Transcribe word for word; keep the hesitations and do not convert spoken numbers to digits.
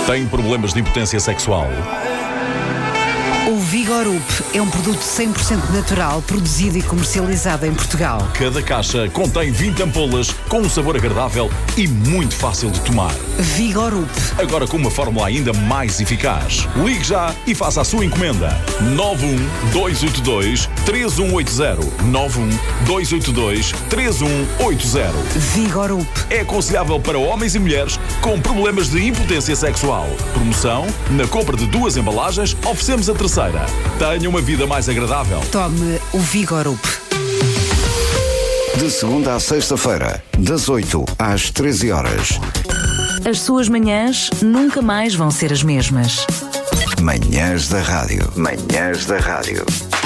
Tem problemas de impotência sexual? O Vigorup é um produto cem por cento natural, produzido e comercializado em Portugal. Cada caixa contém vinte ampolas com um sabor agradável e muito fácil de tomar. Vigorup. Agora com uma fórmula ainda mais eficaz. Ligue já e faça a sua encomenda. nove um dois oito dois três um oito zero. nove um dois oito dois três um oito zero. Vigorup. É aconselhável para homens e mulheres com problemas de impotência sexual. Promoção: na compra de duas embalagens, oferecemos a terceira. Tenha uma vida mais agradável. Tome o Vigorup. De segunda à sexta-feira, das oito às treze horas. As suas manhãs nunca mais vão ser as mesmas. Manhãs da Rádio. Manhãs da Rádio.